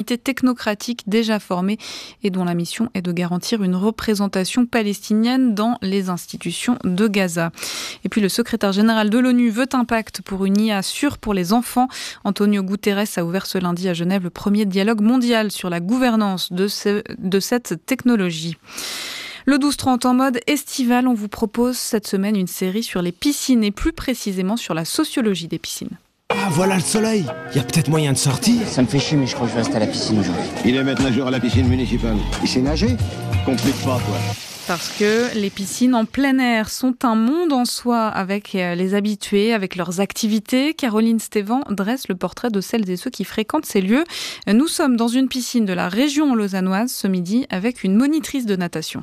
personnalités technocratiques déjà formées et dont la mission est de garantir une représentation palestinienne dans les institutions de Gaza. Et puis le secrétaire général de l'ONU veut un pacte pour une IA sûre pour les enfants. Antonio Guterres a ouvert ce lundi à Genève le premier dialogue mondial sur la gouvernance de cette technologie. Le 12-30 en mode estival, on vous propose cette semaine une série sur les piscines et plus précisément sur la sociologie des piscines. Ah, voilà le soleil. Il y a peut-être moyen de sortir. Ça me fait chier, mais je crois que je vais rester à la piscine aujourd'hui. Il est maître nageur à la piscine municipale. Il sait nager ? Complique pas, toi. Parce que les piscines en plein air sont un monde en soi avec les habitués, avec leurs activités. Caroline Stévan dresse le portrait de celles et ceux qui fréquentent ces lieux. Nous sommes dans une piscine de la région lausannoise ce midi avec une monitrice de natation.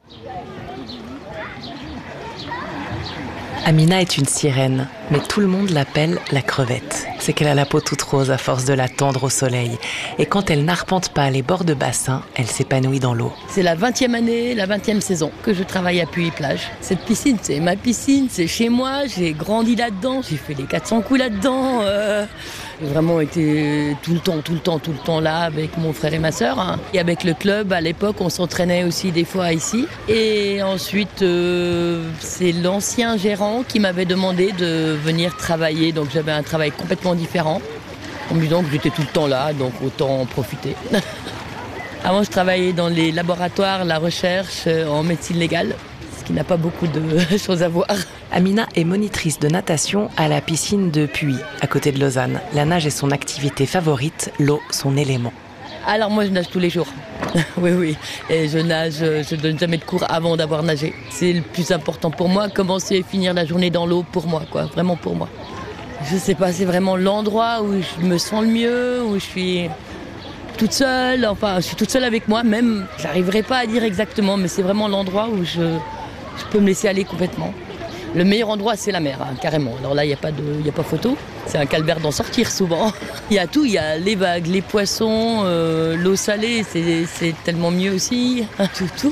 Amina est une sirène, mais tout le monde l'appelle la crevette. C'est qu'elle a la peau toute rose à force de la tendre au soleil. Et quand elle n'arpente pas les bords de bassin, elle s'épanouit dans l'eau. C'est la 20e année, la 20e saison que je travaille à Puy-Plage. Cette piscine, c'est ma piscine, c'est chez moi, j'ai grandi là-dedans, j'ai fait les 400 coups là-dedans. J'ai vraiment été tout le temps là avec mon frère et ma sœur. Et avec le club, à l'époque, on s'entraînait aussi des fois ici. Et ensuite, c'est l'ancien gérant qui m'avait demandé de venir travailler. Donc j'avais un travail complètement différent. En me disant que j'étais tout le temps là, donc autant en profiter. Avant, je travaillais dans les laboratoires, la recherche en médecine légale, ce qui n'a pas beaucoup de choses à voir. Amina est monitrice de natation à la piscine de Puy, à côté de Lausanne. La nage est son activité favorite, l'eau son élément. Alors moi, je nage tous les jours. Oui. Et je nage, je donne jamais de cours avant d'avoir nagé. C'est le plus important pour moi, commencer et finir la journée dans l'eau pour moi, quoi, vraiment pour moi. Je sais pas, c'est vraiment l'endroit où je me sens le mieux, où je suis toute seule, enfin je suis toute seule avec moi, même, j'arriverai pas à dire exactement, mais c'est vraiment l'endroit où je peux me laisser aller complètement. Le meilleur endroit, c'est la mer, carrément. Alors là, il n'y a pas photo. C'est un calvaire d'en sortir souvent. Il y a tout, il y a les vagues, les poissons, l'eau salée, c'est tellement mieux aussi. Tout.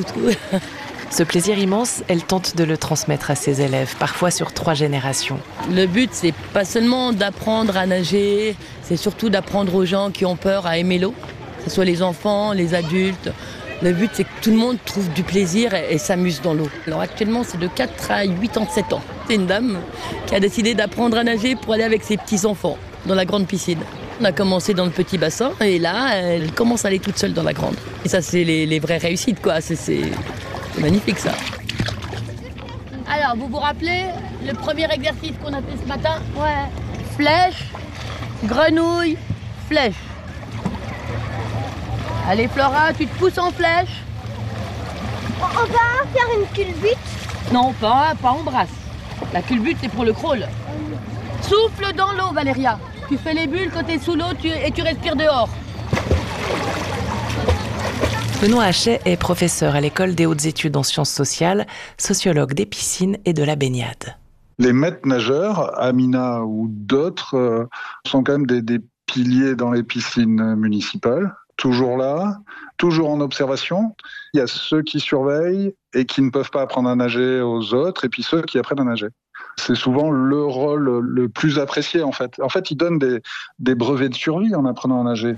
Ce plaisir immense, elle tente de le transmettre à ses élèves, parfois sur 3 générations. Le but, c'est pas seulement d'apprendre à nager, c'est surtout d'apprendre aux gens qui ont peur à aimer l'eau, que ce soit les enfants, les adultes. Le but, c'est que tout le monde trouve du plaisir et s'amuse dans l'eau. Alors actuellement, c'est de 4 à 87 ans. C'est une dame qui a décidé d'apprendre à nager pour aller avec ses petits-enfants dans la grande piscine. On a commencé dans le petit bassin et là, elle commence à aller toute seule dans la grande. Et ça, c'est les vraies réussites, quoi. C'est magnifique, ça. Alors, vous vous rappelez le premier exercice qu'on a fait ce matin ? Ouais. Flèche, grenouille, flèche. Allez Flora, tu te pousses en flèche. On va faire une culbute ? Non, pas en brasse. La culbute, c'est pour le crawl. Souffle dans l'eau, Valéria. Tu fais les bulles quand tu es sous l'eau et tu respires dehors. Benoît Hachet est professeur à l'école des hautes études en sciences sociales, sociologue des piscines et de la baignade. Les maîtres nageurs, Amina ou d'autres, sont quand même des piliers dans les piscines municipales. Toujours là, toujours en observation. Il y a ceux qui surveillent et qui ne peuvent pas apprendre à nager aux autres, et puis ceux qui apprennent à nager. C'est souvent le rôle le plus apprécié, en fait. En fait, ils donnent des brevets de survie en apprenant à nager.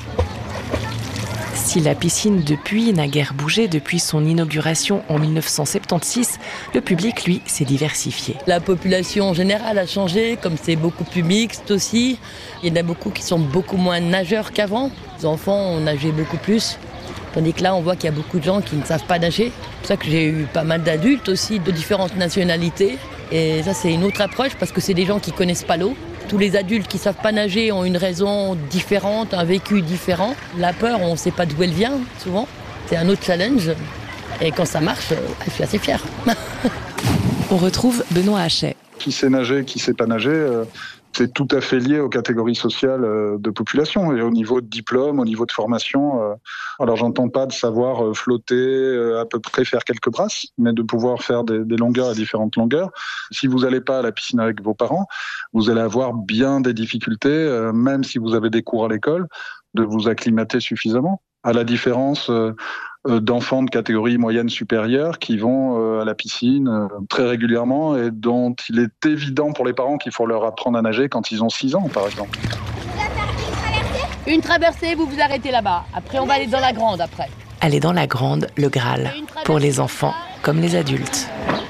Si la piscine de Puy n'a guère bougé depuis son inauguration en 1976, le public, lui, s'est diversifié. La population en général a changé, comme c'est beaucoup plus mixte aussi. Il y en a beaucoup qui sont beaucoup moins nageurs qu'avant. Les enfants ont nagé beaucoup plus. Tandis que là, on voit qu'il y a beaucoup de gens qui ne savent pas nager. C'est pour ça que j'ai eu pas mal d'adultes aussi, de différentes nationalités. Et ça, c'est une autre approche parce que c'est des gens qui ne connaissent pas l'eau. Tous les adultes qui ne savent pas nager ont une raison différente, un vécu différent. La peur, on ne sait pas d'où elle vient, souvent. C'est un autre challenge. Et quand ça marche, je suis assez fière. On retrouve Benoît Hachet. Qui sait nager, qui ne sait pas nager, c'est tout à fait lié aux catégories sociales de population et au niveau de diplôme, au niveau de formation. Alors j'entends pas de savoir flotter, à peu près faire quelques brasses, mais de pouvoir faire des longueurs à différentes longueurs. Si vous n'allez pas à la piscine avec vos parents, vous allez avoir bien des difficultés, même si vous avez des cours à l'école, de vous acclimater suffisamment. À la différence d'enfants de catégorie moyenne supérieure qui vont à la piscine très régulièrement et dont il est évident pour les parents qu'il faut leur apprendre à nager quand ils ont 6 ans, par exemple. Une traversée, vous vous arrêtez là-bas. Après, on va aller dans la grande après. Aller dans la grande, le Graal, pour les enfants comme les adultes.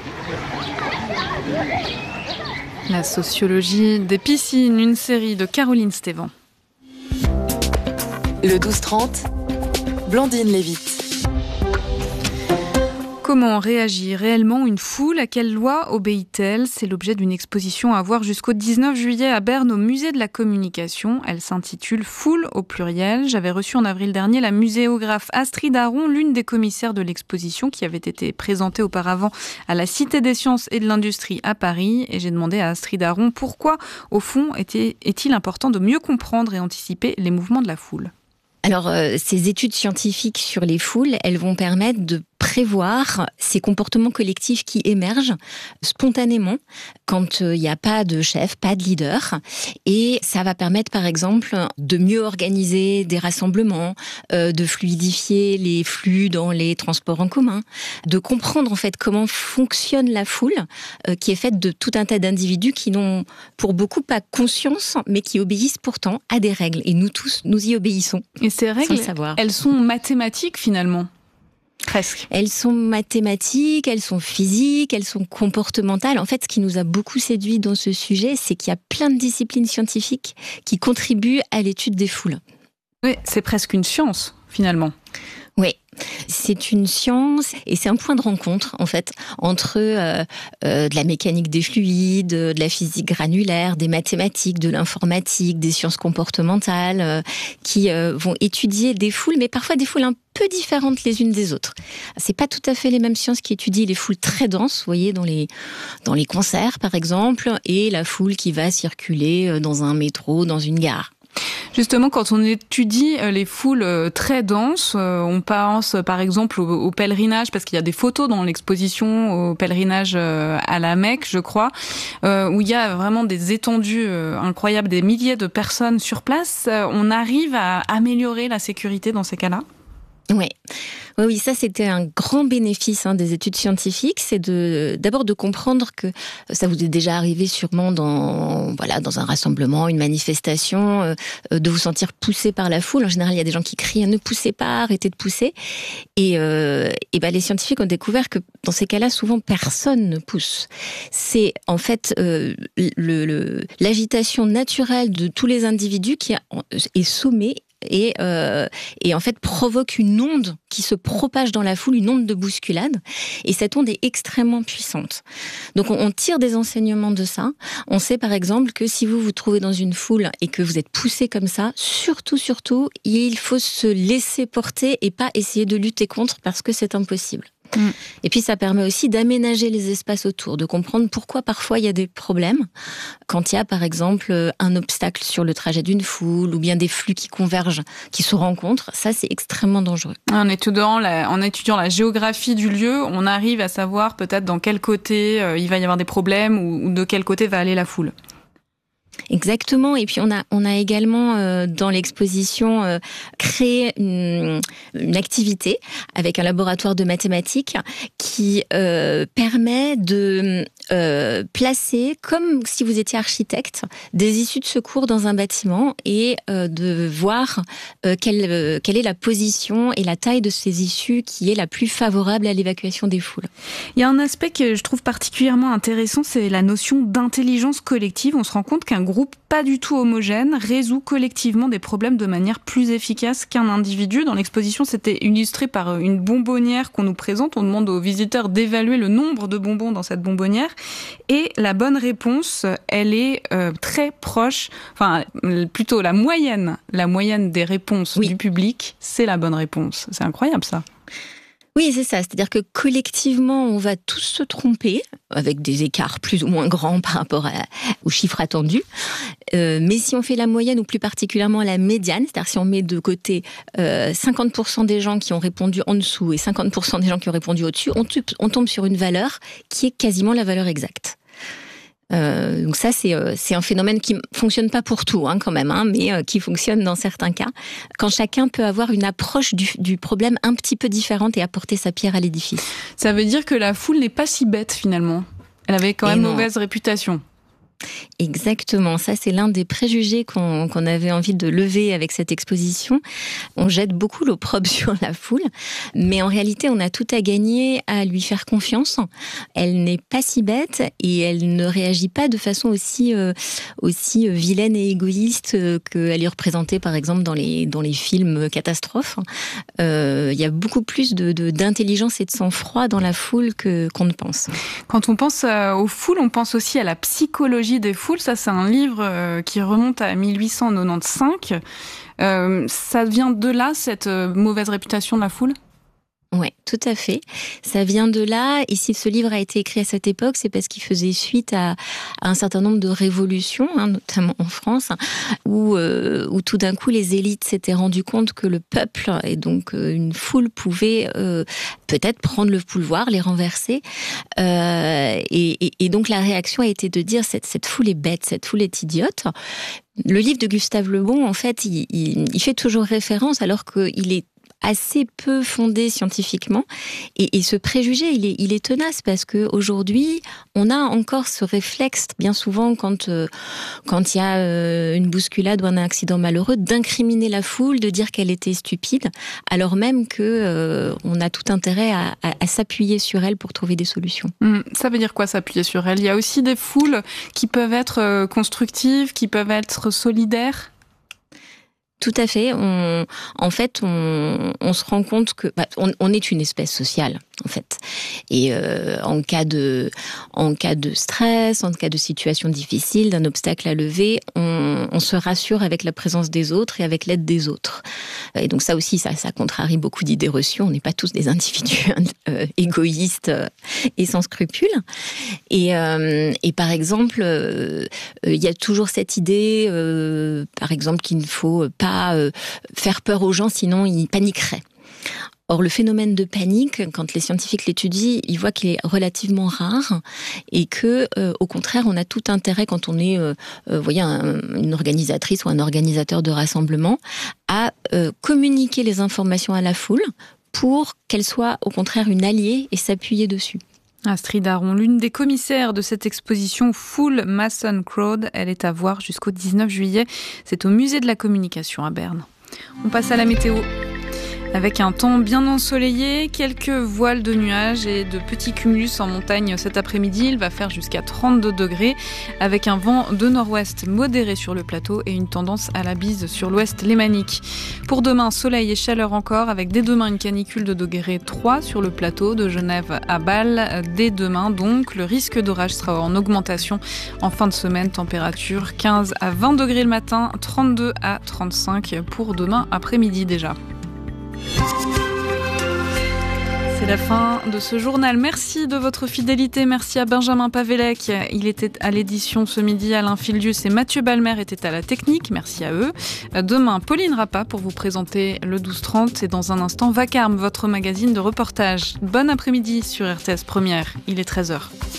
La sociologie des piscines, une série de Caroline Stévan. Le 12-30, Blandine Lévite. Comment réagit réellement une foule ? À quelle loi obéit-elle ? C'est l'objet d'une exposition à voir jusqu'au 19 juillet à Berne au Musée de la Communication. Elle s'intitule « Foule » au pluriel. J'avais reçu en avril dernier la muséographe Astrid Aron, l'une des commissaires de l'exposition qui avait été présentée auparavant à la Cité des Sciences et de l'Industrie à Paris. Et j'ai demandé à Astrid Aron pourquoi, au fond, est-il important de mieux comprendre et anticiper les mouvements de la foule ? Alors, ces études scientifiques sur les foules, elles vont permettre de prévoir ces comportements collectifs qui émergent spontanément quand il n'y a pas de chef, pas de leader. Et ça va permettre, par exemple, de mieux organiser des rassemblements, de fluidifier les flux dans les transports en commun, de comprendre en fait comment fonctionne la foule, qui est faite de tout un tas d'individus qui n'ont pour beaucoup pas conscience, mais qui obéissent pourtant à des règles. Et nous tous, nous y obéissons. Et ces règles, elles sont mathématiques finalement ? Presque. Elles sont mathématiques, elles sont physiques, elles sont comportementales. En fait, ce qui nous a beaucoup séduit dans ce sujet, c'est qu'il y a plein de disciplines scientifiques qui contribuent à l'étude des foules. Oui, c'est presque une science, finalement. Oui, c'est une science et c'est un point de rencontre en fait entre de la mécanique des fluides, de la physique granulaire, des mathématiques, de l'informatique, des sciences comportementales qui vont étudier des foules, mais parfois des foules un peu différentes les unes des autres. C'est pas tout à fait les mêmes sciences qui étudient les foules très denses, vous voyez, dans les concerts par exemple, et la foule qui va circuler dans un métro, dans une gare. Justement, quand on étudie les foules très denses, on pense par exemple au pèlerinage, parce qu'il y a des photos dans l'exposition au pèlerinage à la Mecque, je crois, où il y a vraiment des étendues incroyables, des milliers de personnes sur place. On arrive à améliorer la sécurité dans ces cas-là ? Oui, ça c'était un grand bénéfice des études scientifiques, c'est d'abord de comprendre que ça vous est déjà arrivé sûrement dans un rassemblement, une manifestation, de vous sentir poussé par la foule. En général, il y a des gens qui crient « ne poussez pas, arrêtez de pousser ». Et les scientifiques ont découvert que dans ces cas-là, souvent personne ne pousse. C'est en fait l'agitation naturelle de tous les individus qui est sommée et en fait provoque une onde qui se propage dans la foule, une onde de bousculade, et cette onde est extrêmement puissante. Donc on tire des enseignements de ça. On sait par exemple que si vous vous trouvez dans une foule et que vous êtes poussé comme ça, surtout, il faut se laisser porter et pas essayer de lutter contre parce que c'est impossible. Et puis ça permet aussi d'aménager les espaces autour, de comprendre pourquoi parfois il y a des problèmes quand il y a par exemple un obstacle sur le trajet d'une foule ou bien des flux qui convergent, qui se rencontrent. Ça c'est extrêmement dangereux. En étudiant la géographie du lieu, on arrive à savoir peut-être dans quel côté il va y avoir des problèmes ou de quel côté va aller la foule. Exactement. Et puis on a également dans l'exposition créé une activité avec un laboratoire de mathématiques qui permet de placer, comme si vous étiez architecte, des issues de secours dans un bâtiment et de voir quelle est la position et la taille de ces issues qui est la plus favorable à l'évacuation des foules. Il y a un aspect que je trouve particulièrement intéressant, c'est la notion d'intelligence collective. On se rend compte qu'un groupe pas du tout homogène résout collectivement des problèmes de manière plus efficace qu'un individu. Dans l'exposition, c'était illustré par une bonbonnière qu'on nous présente. On demande aux visiteurs d'évaluer le nombre de bonbons dans cette bonbonnière. Et la bonne réponse, elle est très proche, plutôt la moyenne des réponses du public, c'est la bonne réponse. C'est incroyable ça. Oui, c'est ça. C'est-à-dire que collectivement, on va tous se tromper, avec des écarts plus ou moins grands par rapport aux chiffres attendus. Mais si on fait la moyenne, ou plus particulièrement la médiane, c'est-à-dire si on met de côté 50% des gens qui ont répondu en dessous et 50% des gens qui ont répondu au-dessus, on tombe sur une valeur qui est quasiment la valeur exacte. Donc ça, c'est un phénomène qui fonctionne pas pour tout, quand même, mais qui fonctionne dans certains cas, quand chacun peut avoir une approche du problème un petit peu différente et apporter sa pierre à l'édifice. Ça veut dire que la foule n'est pas si bête finalement. Elle avait quand même mauvaise réputation. Exactement, ça c'est l'un des préjugés qu'on avait envie de lever avec cette exposition. On jette beaucoup l'opprobre sur la foule, mais en réalité on a tout à gagner à lui faire confiance. Elle n'est pas si bête et elle ne réagit pas de façon aussi vilaine et égoïste qu'elle est représentée par exemple dans les films catastrophes. Il y a beaucoup plus d'intelligence et de sang-froid dans la foule qu'on ne pense. Quand on pense aux foules, on pense aussi à la psychologie des foules. Ça, c'est un livre qui remonte à 1895. Ça vient de là, cette mauvaise réputation de la foule ? Oui, tout à fait. Ça vient de là. Et si ce livre a été écrit à cette époque, c'est parce qu'il faisait suite à un certain nombre de révolutions, notamment en France, où tout d'un coup les élites s'étaient rendues compte que le peuple et donc une foule pouvait peut-être prendre le pouvoir, les renverser. Et donc la réaction a été de dire cette foule est bête, cette foule est idiote. Le livre de Gustave Le Bon, en fait, il fait toujours référence alors qu'il est assez peu fondé scientifiquement. Et ce préjugé, il est tenace parce qu'aujourd'hui, on a encore ce réflexe, bien souvent, quand il y a une bousculade ou un accident malheureux, d'incriminer la foule, de dire qu'elle était stupide, alors même qu'on a tout intérêt à s'appuyer sur elle pour trouver des solutions. Ça veut dire quoi, s'appuyer sur elle ? Il y a aussi des foules qui peuvent être constructives, qui peuvent être solidaires ? Tout à fait. On se rend compte que on est une espèce sociale, en fait. Et en cas de stress, en cas de situation difficile, d'un obstacle à lever, on se rassure avec la présence des autres et avec l'aide des autres. Et donc ça aussi, ça contrarie beaucoup d'idées reçues. On n'est pas tous des individus égoïstes et sans scrupules. Et par exemple, il y a toujours cette idée, par exemple, qu'il ne faut pas faire peur aux gens, sinon ils paniqueraient. Or, le phénomène de panique, quand les scientifiques l'étudient, ils voient qu'il est relativement rare et que, au contraire, on a tout intérêt, quand on est, une organisatrice ou un organisateur de rassemblement, à communiquer les informations à la foule pour qu'elle soit, au contraire, une alliée et s'appuyer dessus. Astrid Aron, l'une des commissaires de cette exposition Full Mason Crowd, elle est à voir jusqu'au 19 juillet. C'est au musée de la communication à Berne. On passe à la météo. Avec un temps bien ensoleillé, quelques voiles de nuages et de petits cumulus en montagne cet après-midi. Il va faire jusqu'à 32 degrés avec un vent de nord-ouest modéré sur le plateau et une tendance à la bise sur l'ouest lémanique. Pour demain, soleil et chaleur encore avec dès demain une canicule de degré 3 sur le plateau de Genève à Bâle. Dès demain donc, le risque d'orage sera en augmentation en fin de semaine. Température 15 à 20 degrés le matin, 32 à 35 pour demain après-midi déjà. C'est la fin de ce journal. Merci de votre fidélité. Merci à Benjamin Pavelec. Il était à l'édition ce midi. Alain Fildius et Mathieu Balmer étaient à la technique. Merci à eux. Demain, Pauline Rappa pour vous présenter le 12-30. Et dans un instant, Vacarme, votre magazine de reportage. Bon après-midi sur RTS Première. Il est 13h.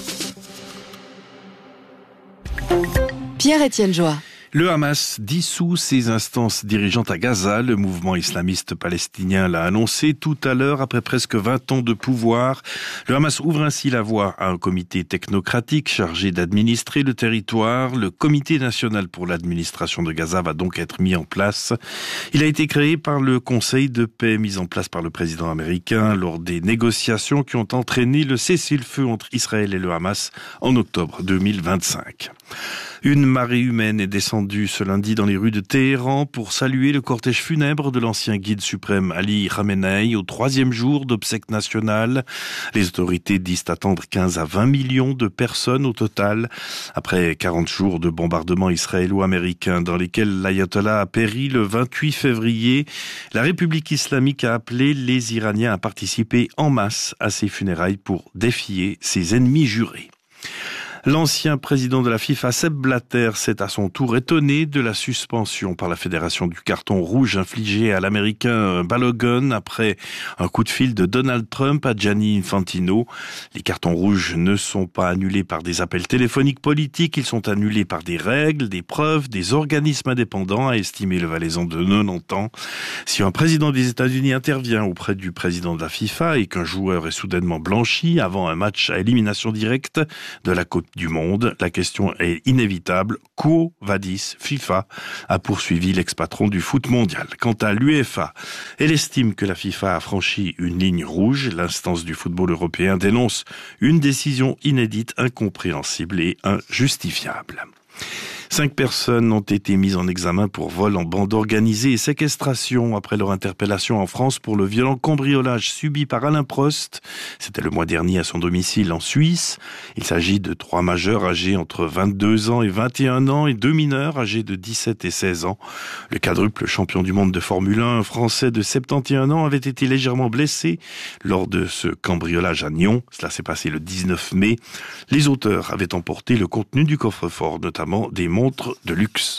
Pierre-Étienne Joie. Le Hamas dissout ses instances dirigeantes à Gaza. Le mouvement islamiste palestinien l'a annoncé tout à l'heure après presque 20 ans de pouvoir. Le Hamas ouvre ainsi la voie à un comité technocratique chargé d'administrer le territoire. Le Comité national pour l'administration de Gaza va donc être mis en place. Il a été créé par le Conseil de paix mis en place par le président américain lors des négociations qui ont entraîné le cessez-le-feu entre Israël et le Hamas en octobre 2025. Une marée humaine est descendue ce lundi dans les rues de Téhéran pour saluer le cortège funèbre de l'ancien guide suprême Ali Khamenei au 3e jour d'obsèques nationales. Les autorités disent attendre 15 à 20 millions de personnes au total. Après 40 jours de bombardements israélo-américains dans lesquels l'ayatollah a péri le 28 février, la République islamique a appelé les Iraniens à participer en masse à ses funérailles pour défier ses ennemis jurés. L'ancien président de la FIFA, Sepp Blatter, s'est à son tour étonné de la suspension par la fédération du carton rouge infligé à l'américain Balogun après un coup de fil de Donald Trump à Gianni Infantino. Les cartons rouges ne sont pas annulés par des appels téléphoniques politiques, ils sont annulés par des règles, des preuves, des organismes indépendants, a estimé le Valaisan de 90 ans. Si un président des États-Unis intervient auprès du président de la FIFA et qu'un joueur est soudainement blanchi avant un match à élimination directe de la Coupe du monde. La question est inévitable. Quo vadis FIFA a poursuivi l'ex-patron du foot mondial. Quant à l'UEFA, elle estime que la FIFA a franchi une ligne rouge. L'instance du football européen dénonce une décision inédite, incompréhensible et injustifiable. 5 personnes ont été mises en examen pour vol en bande organisée et séquestration après leur interpellation en France pour le violent cambriolage subi par Alain Prost. C'était le mois dernier à son domicile en Suisse. Il s'agit de 3 majeurs âgés entre 22 ans et 21 ans et 2 mineurs âgés de 17 et 16 ans. Le quadruple champion du monde de Formule 1 français de 71 ans avait été légèrement blessé lors de ce cambriolage à Nyon. Cela s'est passé le 19 mai. Les auteurs avaient emporté le contenu du coffre-fort, notamment des montres de luxe.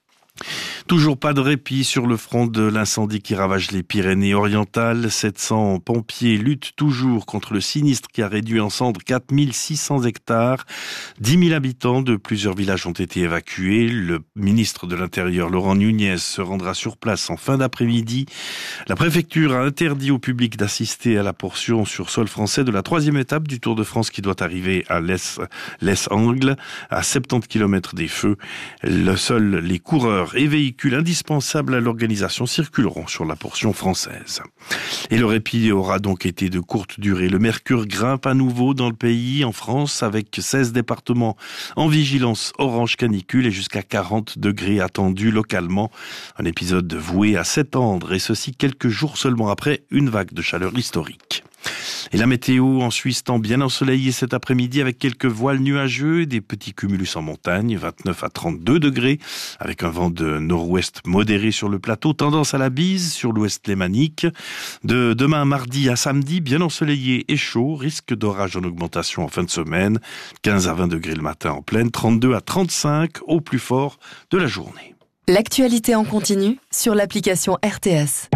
Toujours pas de répit sur le front de l'incendie qui ravage les Pyrénées-Orientales. 700 pompiers luttent toujours contre le sinistre qui a réduit en cendres 4600 hectares. 10 000 habitants de plusieurs villages ont été évacués. Le ministre de l'Intérieur, Laurent Nunez, se rendra sur place en fin d'après-midi. La préfecture a interdit au public d'assister à la portion sur sol français de la 3e étape du Tour de France qui doit arriver à Les-Angles, à 70 km des feux. Seuls les coureurs et véhicules indispensables à l'organisation circuleront sur la portion française. Et le répit aura donc été de courte durée. Le mercure grimpe à nouveau dans le pays, en France, avec 16 départements en vigilance orange canicule et jusqu'à 40 degrés attendus localement. Un épisode voué à s'étendre, et ceci quelques jours seulement après une vague de chaleur historique. Et la météo en Suisse tend bien ensoleillée cet après-midi avec quelques voiles nuageux et des petits cumulus en montagne, 29 à 32 degrés, avec un vent de nord-ouest modéré sur le plateau, tendance à la bise sur l'ouest lémanique. De demain mardi à samedi, bien ensoleillé et chaud, risque d'orage en augmentation en fin de semaine, 15 à 20 degrés le matin en pleine, 32 à 35 au plus fort de la journée. L'actualité en continu sur l'application RTS.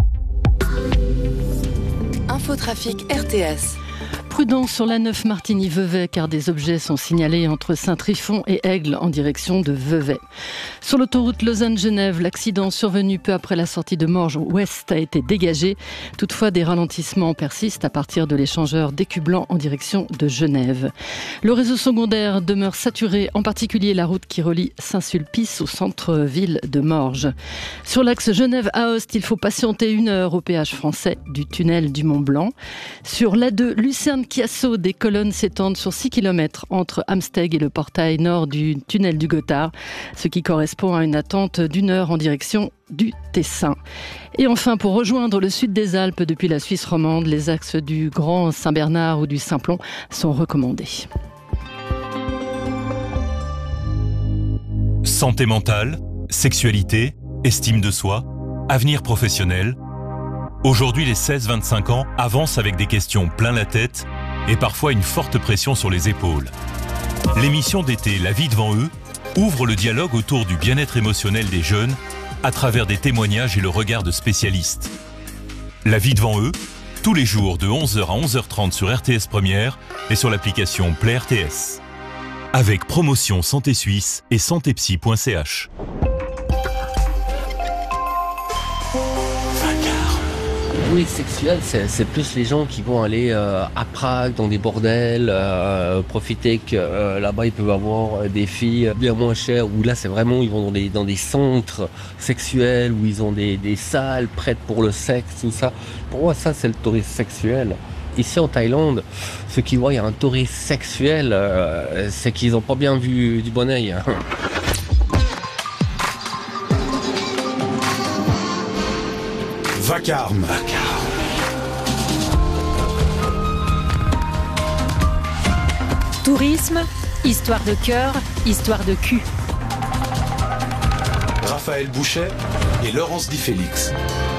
Infotrafic RTS. Prudence sur la 9 Martigny-Vevey car des objets sont signalés entre Saint-Trifon et Aigle en direction de Vevey. Sur l'autoroute Lausanne-Genève, l'accident survenu peu après la sortie de Morges Ouest a été dégagé. Toutefois, des ralentissements persistent à partir de l'échangeur d'Écublanc en direction de Genève. Le réseau secondaire demeure saturé, en particulier la route qui relie Saint-Sulpice au centre-ville de Morges. Sur l'axe Genève-Aoste, il faut patienter 1 heure au péage français du tunnel du Mont-Blanc. Sur l'A2 Lucerne-Chiasso, des colonnes s'étendent sur 6 km entre Amsteg et le portail nord du tunnel du Gothard, ce qui correspond à une attente d'1 heure en direction du Tessin. Et enfin, pour rejoindre le sud des Alpes depuis la Suisse romande, les axes du Grand Saint-Bernard ou du Simplon sont recommandés. Santé mentale, sexualité, estime de soi, avenir professionnel. Aujourd'hui, les 16-25 ans avancent avec des questions plein la tête et parfois une forte pression sur les épaules. L'émission d'été La vie devant eux ouvre le dialogue autour du bien-être émotionnel des jeunes à travers des témoignages et le regard de spécialistes. La vie devant eux, tous les jours de 11h à 11h30 sur RTS Première et sur l'application Play RTS. Avec promotion Santé Suisse et santépsy.ch. Oui, sexuel, c'est plus les gens qui vont aller à Prague, dans des bordels, profiter que là-bas ils peuvent avoir des filles bien moins chères, où là c'est vraiment, ils vont dans des centres sexuels, où ils ont des salles prêtes pour le sexe, tout ça. Pour moi, ça c'est le tourisme sexuel. Ici en Thaïlande, ceux qui voient il y a un tourisme sexuel, c'est qu'ils n'ont pas bien vu du bon œil. Vacarme. Tourisme, histoire de cœur, histoire de cul. Raphaël Bouchet et Laurence Di Félix.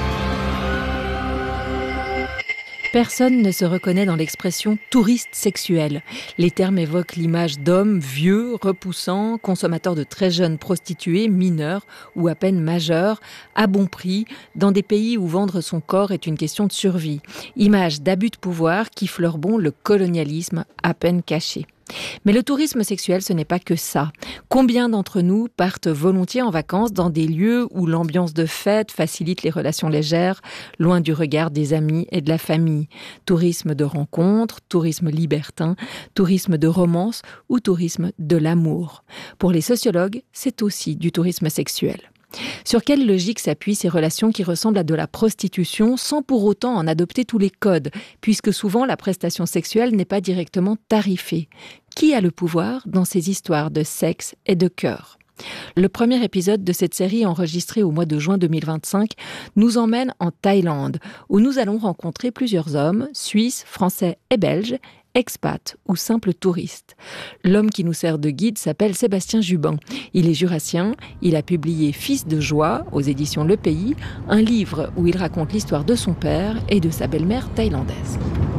Personne ne se reconnaît dans l'expression « touriste sexuel ». Les termes évoquent l'image d'hommes vieux, repoussants, consommateurs de très jeunes prostituées, mineurs ou à peine majeurs, à bon prix, dans des pays où vendre son corps est une question de survie. Image d'abus de pouvoir qui fleurent bon le colonialisme à peine caché. Mais le tourisme sexuel, ce n'est pas que ça. Combien d'entre nous partent volontiers en vacances dans des lieux où l'ambiance de fête facilite les relations légères, loin du regard des amis et de la famille? Tourisme de rencontre, tourisme libertin, tourisme de romance ou tourisme de l'amour. Pour les sociologues, c'est aussi du tourisme sexuel. Sur quelle logique s'appuient ces relations qui ressemblent à de la prostitution sans pour autant en adopter tous les codes, puisque souvent la prestation sexuelle n'est pas directement tarifée? Qui a le pouvoir dans ces histoires de sexe et de cœur? Le premier épisode de cette série, enregistré au mois de juin 2025, nous emmène en Thaïlande, où nous allons rencontrer plusieurs hommes, suisses, français et belges, expats ou simples touristes. L'homme qui nous sert de guide s'appelle Sébastien Jubin. Il est jurassien, il a publié Fils de joie aux éditions Le Pays, un livre où il raconte l'histoire de son père et de sa belle-mère thaïlandaise.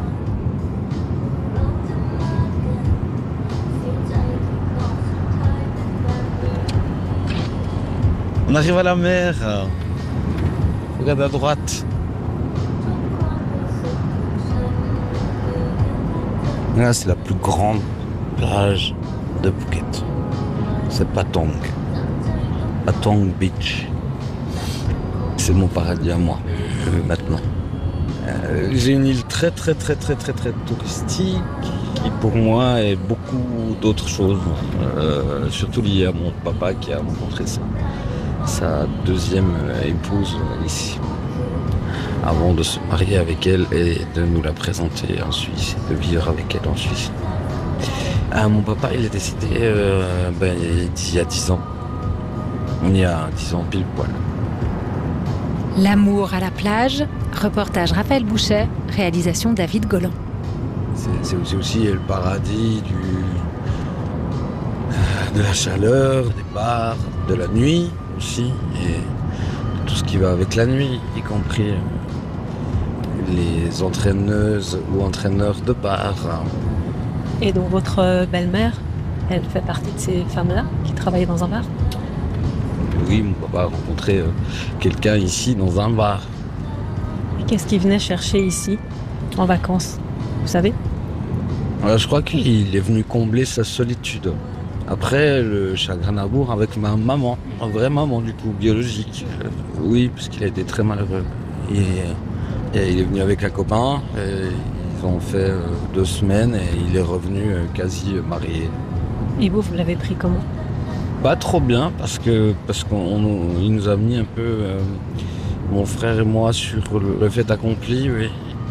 On arrive à la mer. Regarde à droite. Là, c'est la plus grande plage de Phuket. C'est Patong. Patong Beach. C'est mon paradis à moi, maintenant. J'ai une île très touristique qui, pour moi, est beaucoup d'autres choses. Surtout liée à mon papa qui a rencontré sa deuxième épouse ici, avant de se marier avec elle et de nous la présenter en Suisse, de vivre avec elle en Suisse. Mon papa, il est décédé il y a 10 ans. Il y a 10 ans pile poil. L'amour à la plage, reportage Raphaël Bouchet, réalisation David Golan. C'est aussi le paradis de la chaleur, des bars, de la nuit aussi, et tout ce qui va avec la nuit, y compris les entraîneuses ou entraîneurs de bar. Et donc votre belle-mère, elle fait partie de ces femmes-là qui travaillent dans un bar? Oui, mon papa a rencontré quelqu'un ici dans un bar. Et qu'est-ce qu'il venait chercher ici, en vacances, vous savez? Je crois qu'il est venu combler sa solitude. Après le chagrin d'amour avec ma maman, ma vraie maman du coup, biologique. Oui, parce qu'il a été très malheureux. Et il est venu avec un copain, et ils ont fait 2 semaines et il est revenu quasi marié. Et vous l'avez pris comment? Pas trop bien, parce qu'il nous a mis un peu, mon frère et moi, sur le fait accompli, oui.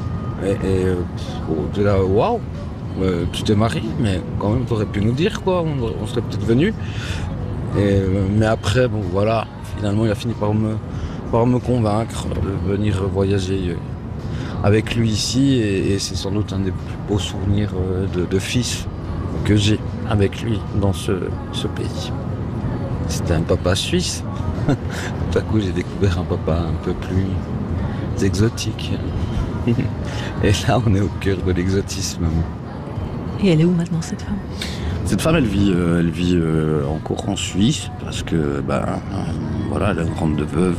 Et là, waouh! Tu t'es marié, mais quand même, t'aurais pu nous dire, quoi. On serait peut-être venus. Mais après, bon, voilà. Finalement, il a fini par me convaincre de venir voyager avec lui ici. Et c'est sans doute un des plus beaux souvenirs de fils que j'ai avec lui dans ce pays. C'était un papa suisse. Tout à coup, j'ai découvert un papa un peu plus exotique. Et là, on est au cœur de l'exotisme. Et elle est où maintenant, cette femme? Cette femme, elle vit encore en Suisse parce que, voilà, elle a une grande de veuve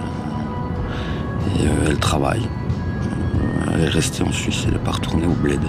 et elle travaille. Elle est restée en Suisse, elle n'est pas retournée au bled.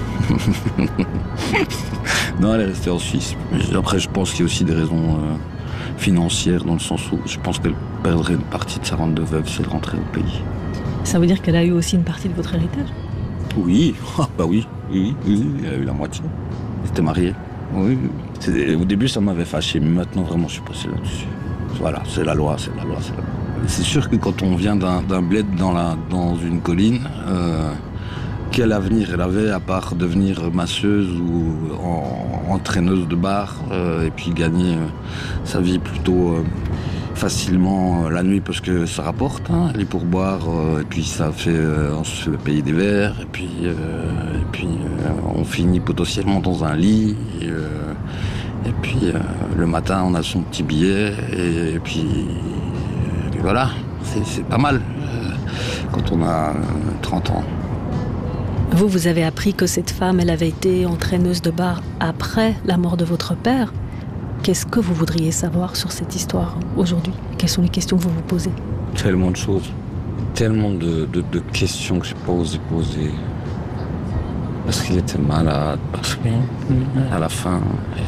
Non, elle est restée en Suisse. Après, je pense qu'il y a aussi des raisons financières, dans le sens où je pense qu'elle perdrait une partie de sa rente de veuve si elle rentrait au pays. Ça veut dire qu'elle a eu aussi une partie de votre héritage? Oui, oui, elle a eu la moitié. Elle était mariée. Oui. Au début, ça m'avait fâché, mais maintenant, vraiment, je suis passé là-dessus. Voilà, c'est la loi. C'est sûr que quand on vient d'un bled dans une colline, quel avenir elle avait à part devenir masseuse ou entraîneuse de bar et puis gagner sa vie plutôt facilement la nuit parce que ça rapporte, les pourboires, et puis ça fait, on se fait payer des verres, et puis on finit potentiellement dans un lit, et puis le matin on a son petit billet, et puis voilà, c'est pas mal quand on a 30 ans. Vous avez appris que cette femme, elle avait été entraîneuse de bar après la mort de votre père. Qu'est-ce que vous voudriez savoir sur cette histoire aujourd'hui? Quelles sont les questions que vous vous posez? Tellement de choses. Tellement de questions que je n'ai pas osé poser. Parce qu'il était malade, parce qu'à la fin,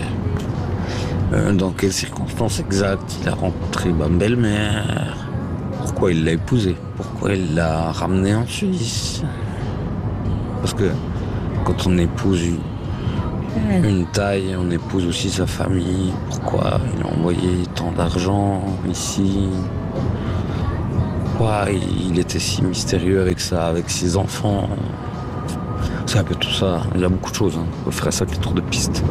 dans quelles circonstances exactes il a rencontré ma belle-mère, pourquoi il l'a épousée, pourquoi il l'a ramenée en Suisse. Parce que quand on épouse une taille, on épouse aussi sa famille. Pourquoi il a envoyé tant d'argent ici? Pourquoi il était si mystérieux avec ça, avec ses enfants? C'est un peu tout ça. Il y a beaucoup de choses. On peut faire ça avec les tours de piste.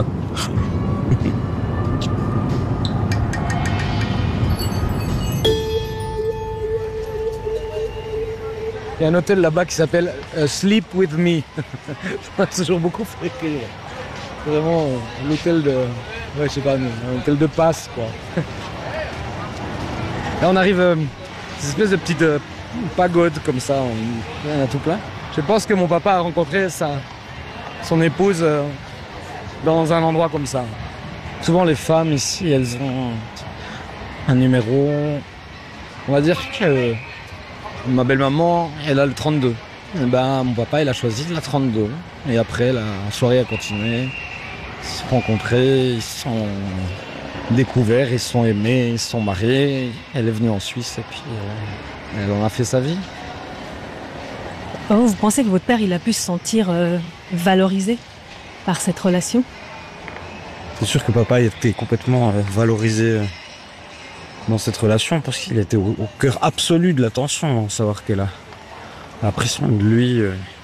Il y a un hôtel là-bas qui s'appelle Sleep With Me. Ça m'a toujours beaucoup fait rire. C'est vraiment l'hôtel de... Ouais, je sais pas, un hôtel de passe, quoi. Là, on arrive à cette espèce de petite pagode comme ça. Il y en a tout plein. Je pense que mon papa a rencontré son épouse dans un endroit comme ça. Souvent, les femmes ici, elles ont un numéro. On va dire que ma belle-maman, elle a le 32. Et ben, mon papa, il a choisi la 32. Et après, la soirée a continué. Ils se sont rencontrés, ils se sont découverts, ils se sont aimés, ils se sont mariés. Elle est venue en Suisse et puis elle en a fait sa vie. Vous pensez que votre père, il a pu se sentir valorisé par cette relation? C'est sûr que papa était complètement valorisé dans cette relation parce qu'il était au cœur absolu de l'attention, savoir qu'elle a pris soin de lui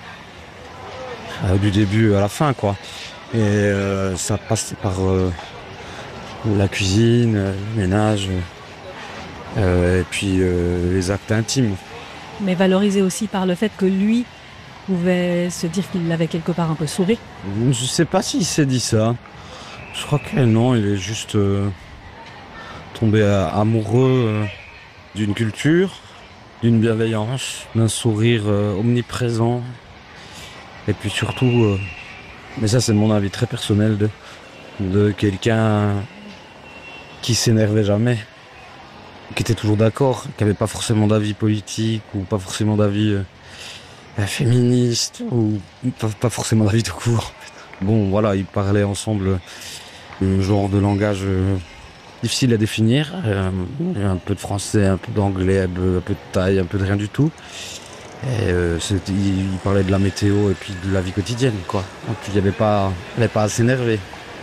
du début à la fin, quoi. Et ça passe par la cuisine, le ménage, et puis les actes intimes. Mais valorisé aussi par le fait que lui pouvait se dire qu'il l'avait quelque part un peu sauvé. Je sais pas s'il s'est dit ça. Je crois que non, il est juste tombé amoureux d'une culture, d'une bienveillance, d'un sourire omniprésent. Et puis surtout, mais ça c'est mon avis très personnel, de quelqu'un qui s'énervait jamais, qui était toujours d'accord, qui n'avait pas forcément d'avis politique ou pas forcément d'avis féministe ou pas forcément d'avis tout court. Bon voilà, ils parlaient ensemble un genre de langage difficile à définir, un peu de français, un peu d'anglais, un peu de thaï, un peu de rien du tout. Et il parlait de la météo et puis de la vie quotidienne, quoi. Donc il n'avait pas à s'énerver.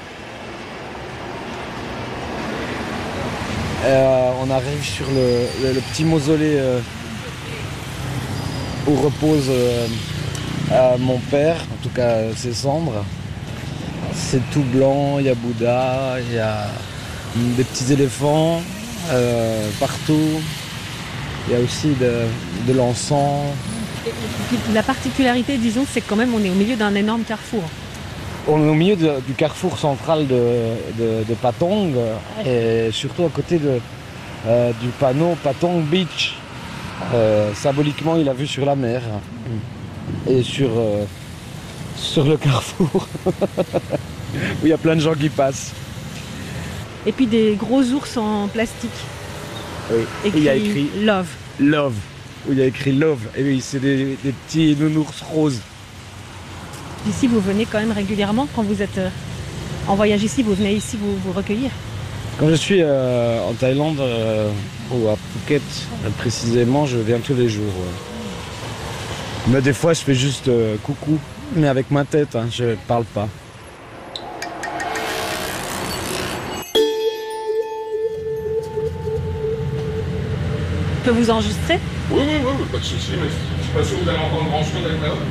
On arrive sur le petit mausolée où repose mon père, en tout cas ses cendres. C'est tout blanc, il y a Bouddha, il y a des petits éléphants partout. Il y a aussi de l'encens. La particularité, disons, c'est que quand même on est au milieu d'un énorme carrefour. On est au milieu du carrefour central de Patong et surtout à côté du panneau Patong Beach. Symboliquement, il a vu sur la mer et sur le carrefour où il y a plein de gens qui passent. Et puis des gros ours en plastique. Oui. Il y a écrit Love. Love. Où il y a écrit Love. Et oui, c'est des petits nounours roses. Ici, vous venez quand même régulièrement quand vous êtes en voyage ici, vous venez ici vous recueillir? Quand je suis en Thaïlande ou à Phuket précisément, je viens tous les jours. Mais des fois, je fais juste coucou, mais avec ma tête, hein, je parle pas. Je peux vous enregistrer? Oui, pas de souci, mais je suis pas sûr que vous allez entendre grand-chose avec la hotte.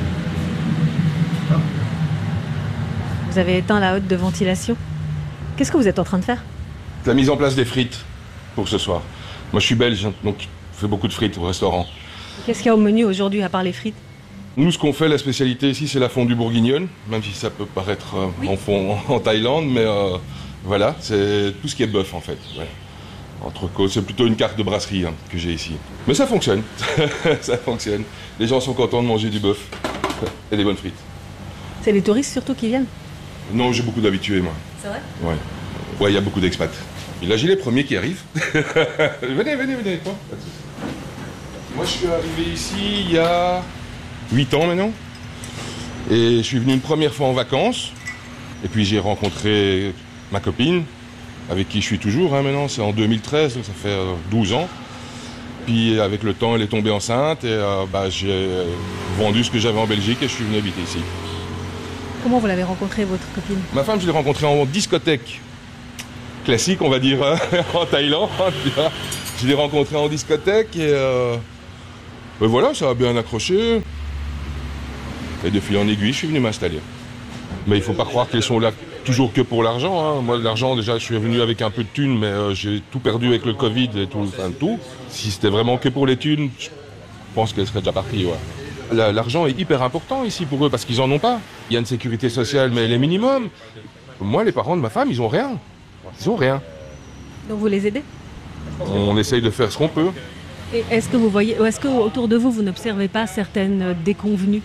Vous avez éteint la hotte de ventilation. Qu'est-ce que vous êtes en train de faire? La mise en place des frites pour ce soir. Moi, je suis belge, donc je fais beaucoup de frites au restaurant. Qu'est-ce qu'il y a au menu aujourd'hui, à part les frites? Nous, ce qu'on fait, la spécialité ici, c'est la fondue bourguignonne, même si ça peut paraître en Thaïlande, mais voilà, c'est tout ce qui est bœuf, en fait. Ouais. Entrecôte, c'est plutôt une carte de brasserie que j'ai ici. Mais ça fonctionne, ça fonctionne. Les gens sont contents de manger du bœuf et des bonnes frites. C'est les touristes surtout qui viennent? Non, j'ai beaucoup d'habitués, moi. C'est vrai? Ouais, il y a beaucoup d'expats. Et là, j'ai les premiers qui arrivent. venez, quoi. Moi, je suis arrivé ici il y a 8 ans maintenant. Et je suis venu une première fois en vacances. Et puis j'ai rencontré ma copine, avec qui je suis toujours maintenant. C'est en 2013, donc ça fait 12 ans. Puis avec le temps, elle est tombée enceinte et j'ai vendu ce que j'avais en Belgique et je suis venu habiter ici. Comment vous l'avez rencontrée, votre copine? Ma femme, je l'ai rencontrée en discothèque. Classique, on va dire, en Thaïlande. Je l'ai rencontrée en discothèque et voilà, ça a bien accroché. Et de fil en aiguille, je suis venu m'installer. Mais il ne faut pas croire qu'elles sont là toujours que pour l'argent. Hein. Moi, l'argent, déjà, je suis venu avec un peu de thunes, mais j'ai tout perdu avec le Covid et tout. Si c'était vraiment que pour les thunes, je pense qu'elles seraient déjà parties. Ouais. L'argent est hyper important ici pour eux parce qu'ils n'en ont pas. Il y a une sécurité sociale, mais elle est minimum. Moi, les parents de ma femme, ils n'ont rien. Ils n'ont rien. Donc vous les aidez? On essaye de faire ce qu'on peut. Et est-ce que vous voyez, est-ce que autour de vous, vous n'observez pas certaines déconvenues?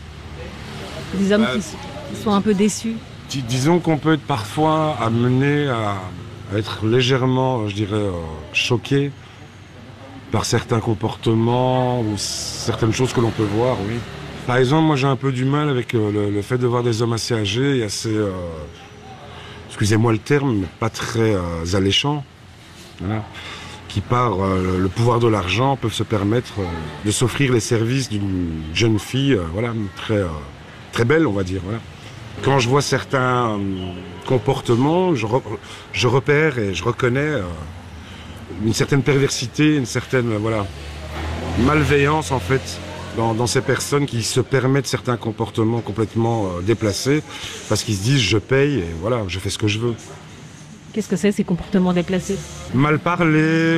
Des hommes qui sont un peu déçus? Disons qu'on peut être parfois amené à être légèrement, je dirais, choqué par certains comportements ou certaines choses que l'on peut voir, oui. Par exemple, moi j'ai un peu du mal avec le fait de voir des hommes assez âgés et assez, excusez-moi le terme, mais pas très alléchants, voilà, qui par le pouvoir de l'argent peuvent se permettre de s'offrir les services d'une jeune fille, voilà, très belle, on va dire, voilà. Quand je vois certains comportements, je repère et je reconnais une certaine perversité, une certaine malveillance en fait dans ces personnes qui se permettent certains comportements complètement déplacés parce qu'ils se disent je paye et voilà, je fais ce que je veux. Qu'est-ce que c'est ces comportements déplacés? Mal parler,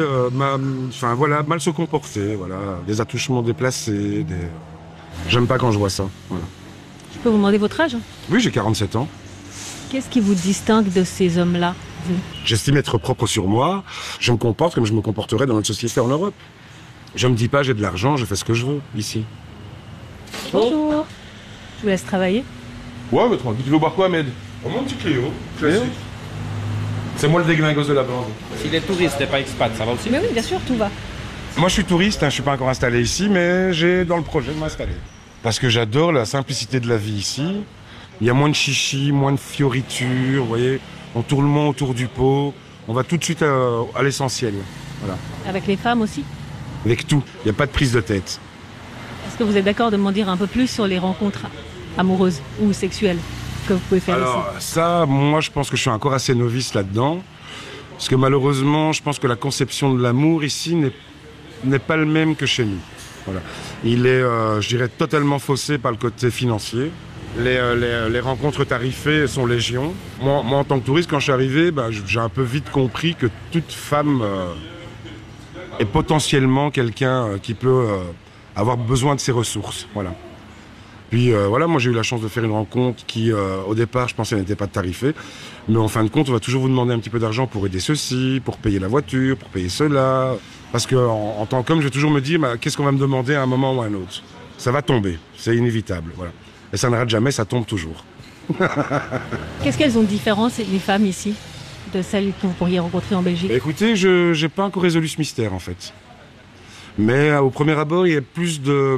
mal se comporter, voilà, des attouchements déplacés, j'aime pas quand je vois ça. Voilà. Je peux vous demander votre âge? Oui, j'ai 47 ans. Qu'est-ce qui vous distingue de ces hommes-là, vous? J'estime être propre sur moi. Je me comporte comme je me comporterais dans notre société en Europe. Je me dis pas j'ai de l'argent, je fais ce que je veux ici. Bonjour. Je vous laisse travailler. Ouais, mais tranquille. Tu veux boire quoi, Ahmed? Mon petit Cléo. C'est moi le déglingosse de la bande. S'il est touriste et pas expat, ça va aussi? Mais oui, bien sûr, tout va. Moi, je suis touriste, je suis pas encore installé ici, mais j'ai dans le projet de m'installer. Parce que j'adore la simplicité de la vie ici. Il y a moins de chichi, moins de fioritures, vous voyez. On tourne moins autour du pot. On va tout de suite à l'essentiel. Voilà. Avec les femmes aussi? Avec tout. Il n'y a pas de prise de tête. Est-ce que vous êtes d'accord de m'en dire un peu plus sur les rencontres amoureuses ou sexuelles que vous pouvez faire ici? Alors ça, moi je pense que je suis encore assez novice là-dedans. Parce que malheureusement, je pense que la conception de l'amour ici n'est pas le même que chez nous. Voilà. Il est, je dirais, totalement faussé par le côté financier. Les rencontres tarifées sont légion. Moi, en tant que touriste, quand je suis arrivé, j'ai un peu vite compris que toute femme est potentiellement quelqu'un qui peut avoir besoin de ses ressources. Voilà. Puis moi j'ai eu la chance de faire une rencontre qui, au départ, je pensais n'était pas tarifée. Mais en fin de compte, on va toujours vous demander un petit peu d'argent pour aider ceci, pour payer la voiture, pour payer cela. Parce qu'en tant qu'homme, je vais toujours me dire, qu'est-ce qu'on va me demander à un moment ou à un autre? Ça va tomber, c'est inévitable. Voilà. Et ça n'arrête jamais, ça tombe toujours. Qu'est-ce qu'elles ont de différent, les femmes ici, de celles que vous pourriez rencontrer en Belgique? Écoutez, je n'ai pas encore résolu ce mystère, en fait. Mais au premier abord, il y a plus de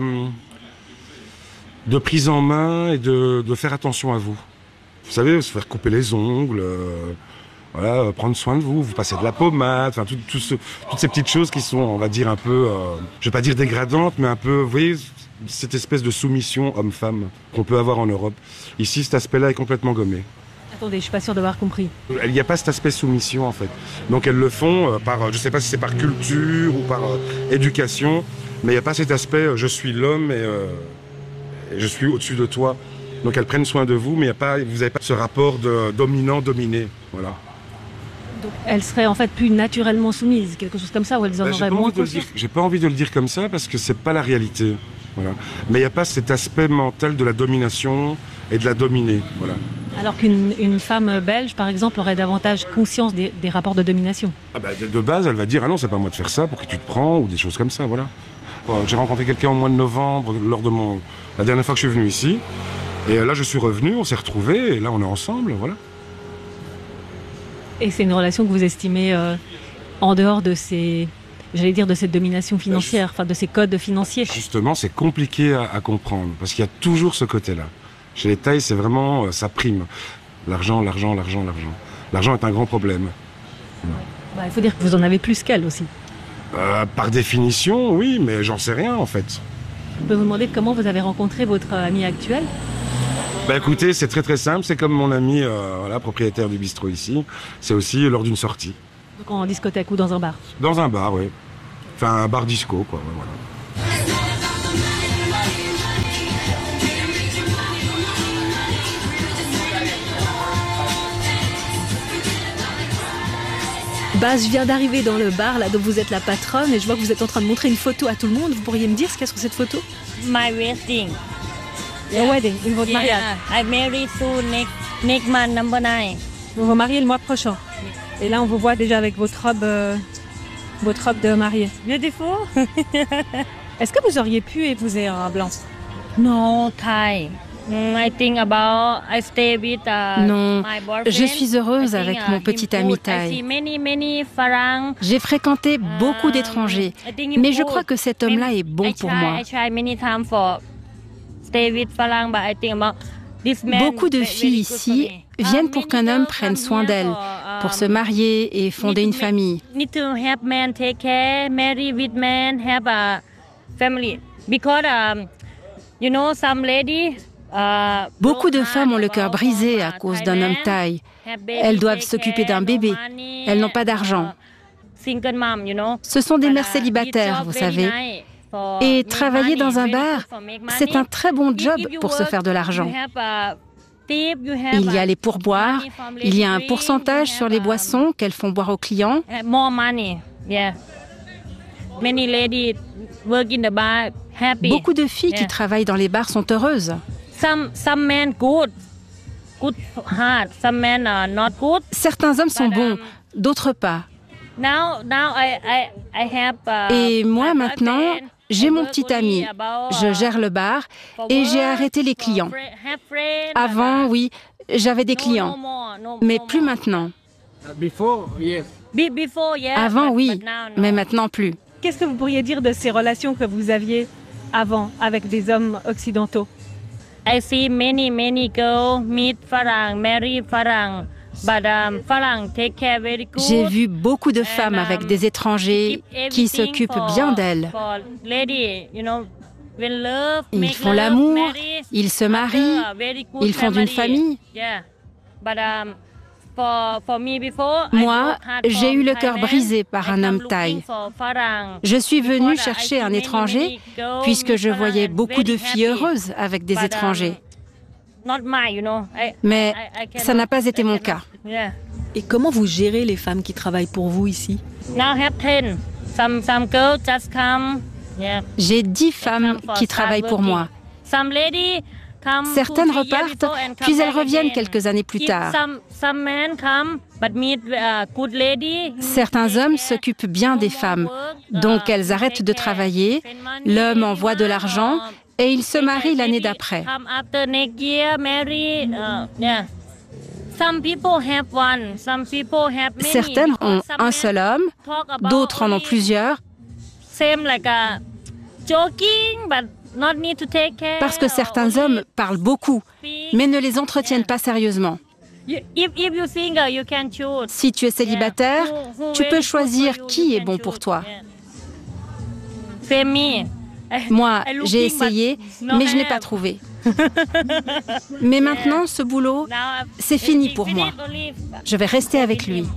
prise en main et de faire attention à vous. Vous savez, se faire couper les ongles, prendre soin de vous, vous passez de la pommade, enfin toutes ces petites choses qui sont, on va dire, un peu, je vais pas dire dégradantes, mais un peu, vous voyez, cette espèce de soumission homme-femme qu'on peut avoir en Europe. Ici, cet aspect-là est complètement gommé. Attendez, je suis pas sûre d'avoir compris. Il n'y a pas cet aspect soumission, en fait. Donc elles le font par, je sais pas si c'est par culture ou par éducation, mais il n'y a pas cet aspect, je suis l'homme et je suis au-dessus de toi. Donc elles prennent soin de vous, mais vous n'avez pas ce rapport de dominant-dominé. Voilà. Donc elles seraient en fait plus naturellement soumises, quelque chose comme ça, où elles en auraient moins conscience. J'ai pas envie de le dire comme ça parce que c'est pas la réalité. Voilà. Mais il n'y a pas cet aspect mental de la domination et de la dominer. Voilà. Alors qu'une femme belge, par exemple, aurait davantage conscience des rapports de domination. De base, elle va dire « Ah non, c'est pas à moi de faire ça, pour qui tu te prends ?» ou des choses comme ça, voilà. J'ai rencontré quelqu'un au mois de novembre, lors de la dernière fois que je suis venu ici. Et là, je suis revenu, on s'est retrouvés, et là, on est ensemble, voilà. Et c'est une relation que vous estimez en dehors de de cette domination financière, de ces codes financiers? Justement, c'est compliqué à comprendre, parce qu'il y a toujours ce côté-là. Chez les Thaïs, c'est vraiment, ça prime. L'argent, l'argent, l'argent, l'argent. L'argent est un grand problème. Il faut dire que vous en avez plus qu'elle aussi. Par définition, oui, mais j'en sais rien en fait. Je peux vous demander comment vous avez rencontré votre ami actuel? Écoutez, c'est très très simple, c'est comme mon ami propriétaire du bistrot ici, c'est aussi lors d'une sortie. Donc en discothèque ou dans un bar? Dans un bar, oui. Enfin, un bar disco, quoi, voilà. Baz, je viens d'arriver dans le bar, là, dont vous êtes la patronne, et je vois que vous êtes en train de montrer une photo à tout le monde. Vous pourriez me dire ce qu'il y a sur cette photo? My wedding. Your wedding, votre mariage. I married to next month, number 9. Vous vous mariez le mois prochain. Et là, on vous voit déjà avec votre robe de mariée. Beautiful. Est-ce que vous auriez pu épouser un blanc? No, Thai. I think about I stay with non, my boyfriend. je suis heureuse avec mon petit ami thaï. J'ai fréquenté beaucoup d'étrangers, mais je crois que cet homme-là est bon pour moi. Beaucoup de filles ici viennent pour qu'un homme prenne soin d'elles, pour se marier et fonder une famille. Beaucoup de femmes ont le cœur brisé à cause d'un homme thaï. Elles doivent s'occuper d'un bébé. Elles n'ont pas d'argent. Ce sont des mères célibataires, vous savez. Et travailler dans un bar, c'est un très bon job pour se faire de l'argent. Il y a les pourboires, il y a un pourcentage sur les boissons qu'elles font boire aux clients. Beaucoup de filles qui travaillent dans les bars sont heureuses. Certains hommes sont bons, d'autres pas. Et moi maintenant, j'ai mon petit ami. Je gère le bar et j'ai arrêté les clients. Avant, oui, j'avais des clients, mais plus maintenant. Avant, oui, mais maintenant plus. Qu'est-ce que vous pourriez dire de ces relations que vous aviez avant avec des hommes occidentaux? J'ai vu beaucoup de femmes avec des étrangers qui s'occupent bien d'elles. Ils font l'amour, ils se marient, ils fondent une famille. Moi, j'ai eu le cœur brisé par un homme thaï. Je suis venue chercher un étranger puisque je voyais beaucoup de filles heureuses avec des étrangers. Mais ça n'a pas été mon cas. Et comment vous gérez les femmes qui travaillent pour vous ici? J'ai 10 femmes qui travaillent pour moi. Certaines repartent, puis elles reviennent quelques années plus tard. Certains hommes s'occupent bien des femmes, donc elles arrêtent de travailler, l'homme envoie de l'argent et ils se marient l'année d'après. Certaines ont un seul homme, d'autres en ont plusieurs. Parce que certains hommes parlent beaucoup, mais ne les entretiennent pas sérieusement. Si tu es célibataire, tu peux choisir qui est bon pour toi. Moi, j'ai essayé, mais je n'ai pas trouvé. Mais maintenant, ce boulot, c'est fini pour moi. Je vais rester avec lui.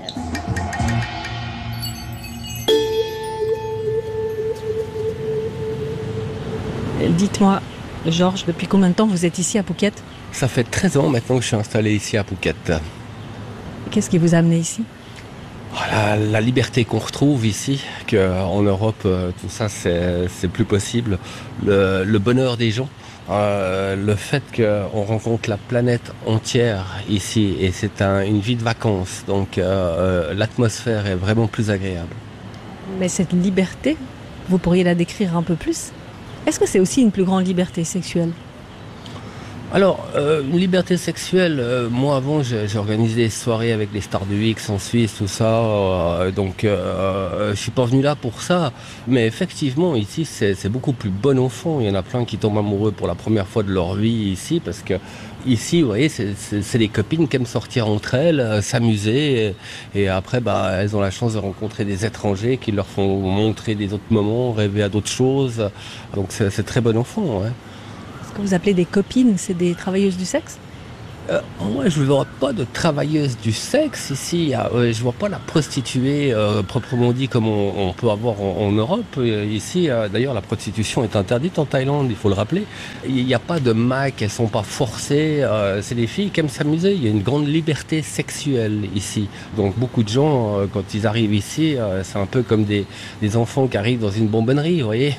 Dites-moi, Georges, depuis combien de temps vous êtes ici à Phuket? Ça fait 13 ans maintenant que je suis installé ici à Phuket. Qu'est-ce qui vous a amené ici? La liberté qu'on retrouve ici, qu'en Europe, tout ça, c'est plus possible. Le bonheur des gens, le fait qu'on rencontre la planète entière ici, et c'est une vie de vacances, donc l'atmosphère est vraiment plus agréable. Mais cette liberté, vous pourriez la décrire un peu plus? Est-ce que c'est aussi une plus grande liberté sexuelle? Alors, liberté sexuelle, moi avant j'ai organisé des soirées avec les stars du X en Suisse, tout ça, donc je suis pas venu là pour ça. Mais effectivement, ici c'est beaucoup plus bon enfant. Il y en a plein qui tombent amoureux pour la première fois de leur vie ici, parce que ici, vous voyez, c'est des copines qui aiment sortir entre elles, s'amuser, et après, elles ont la chance de rencontrer des étrangers qui leur font montrer des autres moments, rêver à d'autres choses. Donc c'est très bon enfant, ouais. Ce que vous appelez des copines, c'est des travailleuses du sexe ? Moi, je ne vois pas de travailleuse du sexe ici. Je ne vois pas la prostituée proprement dit comme on peut avoir en Europe. Ici, d'ailleurs, la prostitution est interdite en Thaïlande, il faut le rappeler. Il n'y a pas de mac, elles ne sont pas forcées. C'est des filles qui aiment s'amuser. Il y a une grande liberté sexuelle ici. Donc beaucoup de gens, quand ils arrivent ici, c'est un peu comme des enfants qui arrivent dans une bonbonnerie, vous voyez.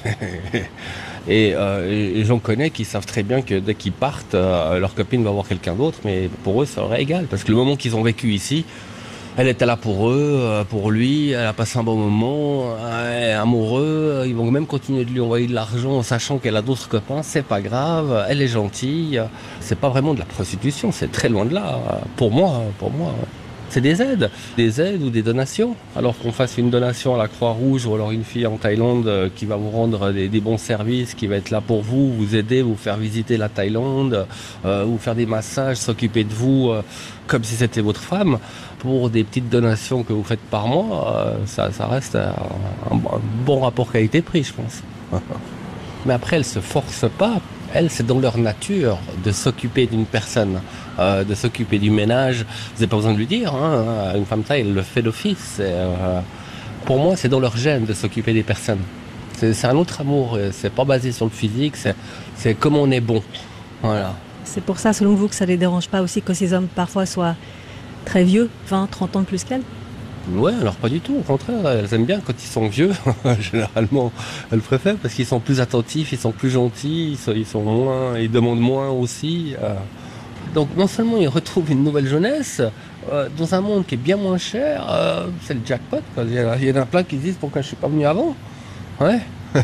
Et j'en connais qui savent très bien que dès qu'ils partent, leur copine va voir quelqu'un d'autre, mais pour eux, ça leur est égal. Parce que le moment qu'ils ont vécu ici, elle était là pour eux, pour lui, elle a passé un bon moment, elle est amoureux, ils vont même continuer de lui envoyer de l'argent en sachant qu'elle a d'autres copains, c'est pas grave, elle est gentille. C'est pas vraiment de la prostitution, c'est très loin de là, pour moi. C'est des aides ou des donations. Alors qu'on fasse une donation à la Croix-Rouge ou alors une fille en Thaïlande qui va vous rendre des bons services, qui va être là pour vous aider, vous faire visiter la Thaïlande, vous faire des massages, s'occuper de vous comme si c'était votre femme. Pour des petites donations que vous faites par mois, ça reste un bon rapport qualité-prix, je pense. Mais après, elles ne se forcent pas. Elles, c'est dans leur nature de s'occuper d'une personne, de s'occuper du ménage. Vous n'avez pas besoin de lui dire, hein, une femme thaï, elle le fait d'office. Pour moi, c'est dans leur gène de s'occuper des personnes. C'est un autre amour, c'est pas basé sur le physique, c'est comme on est bon. Voilà. C'est pour ça, selon vous, que ça ne les dérange pas aussi que ces hommes parfois soient très vieux, 20, 30 ans de plus qu'elles ? Ouais, alors pas du tout, au contraire, elles aiment bien quand ils sont vieux, généralement elles préfèrent parce qu'ils sont plus attentifs, ils sont plus gentils, ils demandent moins aussi. Donc non seulement ils retrouvent une nouvelle jeunesse, dans un monde qui est bien moins cher, c'est le jackpot, quoi. Il y en a plein qui disent pourquoi je ne suis pas venu avant. Ouais.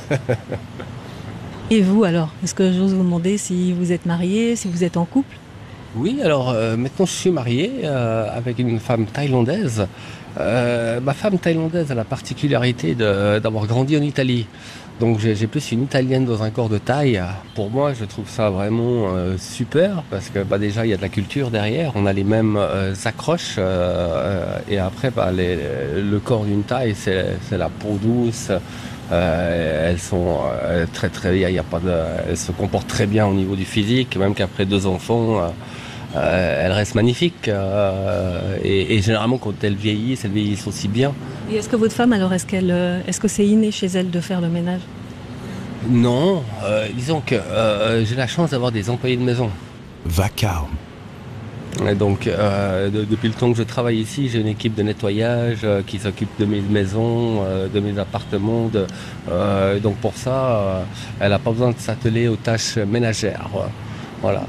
Et vous alors, est-ce que j'ose vous demander si vous êtes marié, si vous êtes en couple ? Oui, alors maintenant je suis marié avec une femme thaïlandaise. Ma femme thaïlandaise a la particularité d'avoir grandi en Italie. Donc j'ai plus une italienne dans un corps de Thaï. Pour moi, je trouve ça vraiment super parce que déjà il y a de la culture derrière. On a les mêmes accroches et après le corps d'une Thaï, c'est la peau douce. Elles sont très très, elles se comportent très bien au niveau du physique, même qu'après 2 enfants. Elles restent magnifiques et généralement quand elles vieillissent aussi bien. Et est-ce que votre femme, alors, est-ce que c'est inné chez elle de faire le ménage ? Non, disons que j'ai la chance d'avoir des employés de maison. Vacarme. Et donc depuis le temps que je travaille ici, j'ai une équipe de nettoyage qui s'occupe de mes maisons, de mes appartements. Donc pour ça, elle n'a pas besoin de s'atteler aux tâches ménagères. Voilà.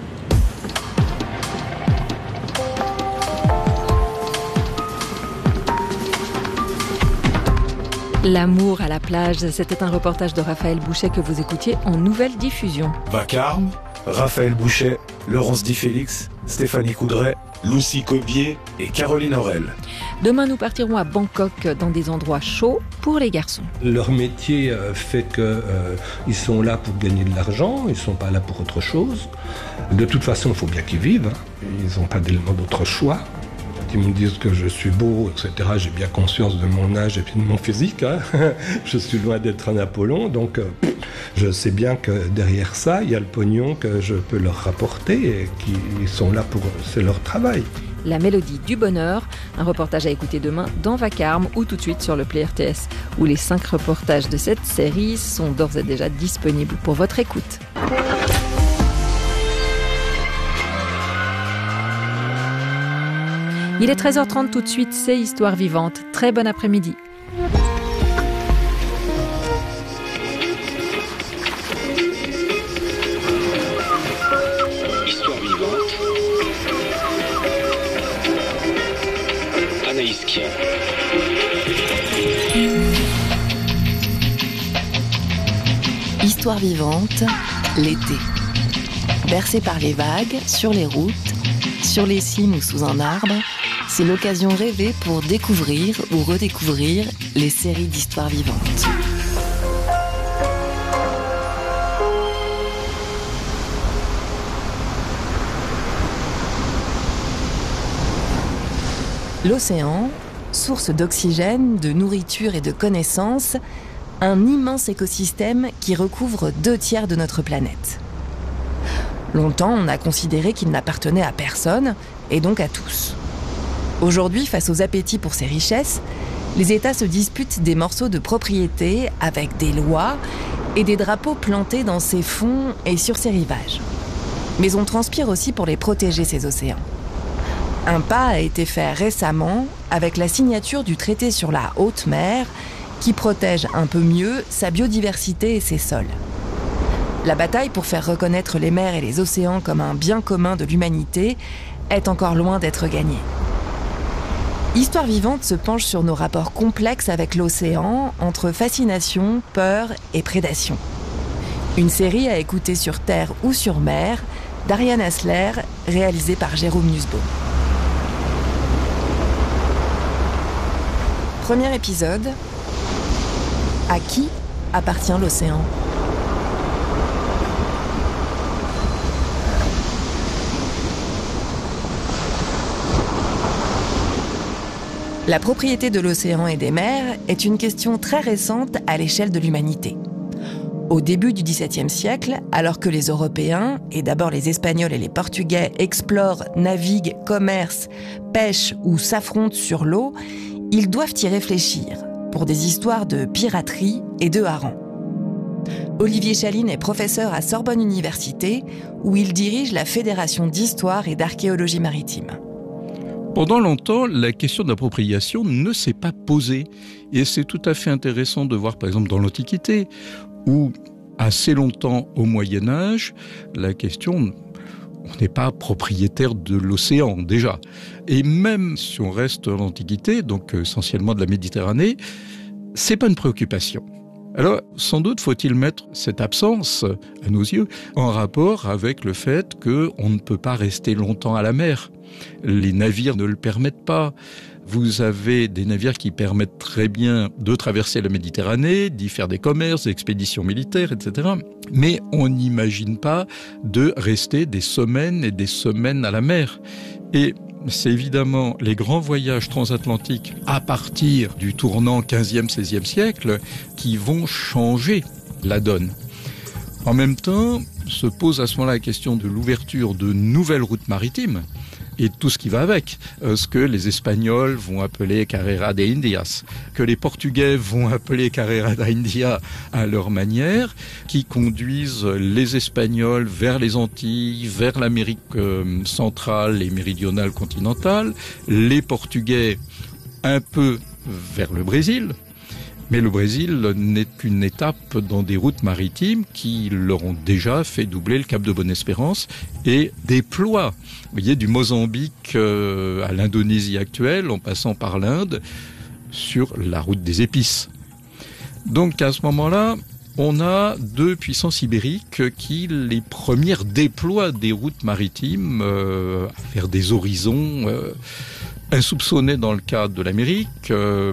L'amour à la plage, c'était un reportage de Raphaël Bouchet que vous écoutiez en nouvelle diffusion. Vacarme, Raphaël Bouchet, Laurence Di Félix, Stéphanie Coudray, Lucie Cobier et Caroline Aurel. Demain, nous partirons à Bangkok dans des endroits chauds pour les garçons. Leur métier fait qu'ils sont là pour gagner de l'argent, ils ne sont pas là pour autre chose. De toute façon, il faut bien qu'ils vivent. Ils n'ont pas d'élément d'autre choix. Ils me disent que je suis beau, etc. J'ai bien conscience de mon âge et puis de mon physique. Hein. Je suis loin d'être un Apollon, donc je sais bien que derrière ça, il y a le pognon que je peux leur rapporter et qu'ils sont là pour... C'est leur travail. La mélodie du bonheur, un reportage à écouter demain dans Vacarme ou tout de suite sur le Play RTS, où les 5 reportages de cette série sont d'ores et déjà disponibles pour votre écoute. Il est 13h30 tout de suite, c'est Histoire vivante. Très bon après-midi. Histoire vivante. Anaïs Kien. Histoire vivante, l'été. bercés par les vagues, sur les routes, sur les cimes ou sous un arbre, c'est l'occasion rêvée pour découvrir ou redécouvrir les séries d'histoires vivantes. L'océan, source d'oxygène, de nourriture et de connaissances, un immense écosystème qui recouvre 2/3 de notre planète. Longtemps, on a considéré qu'il n'appartenait à personne, et donc à tous. Aujourd'hui, face aux appétits pour ces richesses, les États se disputent des morceaux de propriété avec des lois et des drapeaux plantés dans ces fonds et sur ces rivages. Mais on transpire aussi pour les protéger, ces océans. Un pas a été fait récemment avec la signature du traité sur la haute mer qui protège un peu mieux sa biodiversité et ses sols. La bataille pour faire reconnaître les mers et les océans comme un bien commun de l'humanité est encore loin d'être gagnée. Histoire vivante se penche sur nos rapports complexes avec l'océan, entre fascination, peur et prédation. Une série à écouter sur terre ou sur mer, d'Ariane Hassler, réalisée par Jérôme Nussbaum. Premier épisode. À qui appartient l'océan ? La propriété de l'océan et des mers est une question très récente à l'échelle de l'humanité. Au début du XVIIe siècle, alors que les Européens, et d'abord les Espagnols et les Portugais, explorent, naviguent, commercent, pêchent ou s'affrontent sur l'eau, ils doivent y réfléchir pour des histoires de piraterie et de harengs. Olivier Chaline est professeur à Sorbonne Université, où il dirige la Fédération d'histoire et d'archéologie maritime. Pendant longtemps, la question d'appropriation ne s'est pas posée. Et c'est tout à fait intéressant de voir, par exemple, dans l'Antiquité, où assez longtemps au Moyen-Âge, la question... On n'est pas propriétaire de l'océan, déjà. Et même si on reste dans l'Antiquité, donc essentiellement de la Méditerranée, c'est pas une préoccupation. Alors, sans doute faut-il mettre cette absence, à nos yeux, en rapport avec le fait qu'on ne peut pas rester longtemps à la mer. Les navires ne le permettent pas. Vous avez des navires qui permettent très bien de traverser la Méditerranée, d'y faire des commerces, des expéditions militaires, etc. Mais on n'imagine pas de rester des semaines et des semaines à la mer. Et c'est évidemment les grands voyages transatlantiques à partir du tournant 15e, 16e siècle qui vont changer la donne. En même temps, se pose à ce moment-là la question de l'ouverture de nouvelles routes maritimes et tout ce qui va avec, ce que les Espagnols vont appeler Carrera de Indias, que les Portugais vont appeler Carrera da India à leur manière, qui conduisent les Espagnols vers les Antilles, vers l'Amérique centrale et méridionale continentale, les Portugais un peu vers le Brésil. Mais le Brésil n'est qu'une étape dans des routes maritimes qui leur ont déjà fait doubler le cap de Bonne-Espérance et déploient, vous voyez, du Mozambique à l'Indonésie actuelle, en passant par l'Inde, sur la route des épices. Donc à ce moment-là, on a deux puissances ibériques qui, les premières, déploient des routes maritimes vers des horizons insoupçonnés dans le cas de l'Amérique,